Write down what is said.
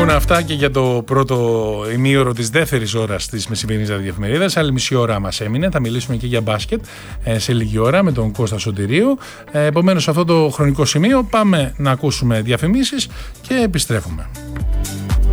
Λοιπόν, αυτά και για το πρώτο ημίωρο της δεύτερης ώρας της μεσημερινής ραδιοεφημερίδας. Άλλη μισή ώρα μας έμεινε. Θα μιλήσουμε και για μπάσκετ σε λίγη ώρα με τον Κώστα Σωτηρίου. Επομένως, σε αυτό το χρονικό σημείο πάμε να ακούσουμε διαφημίσεις και επιστρέφουμε.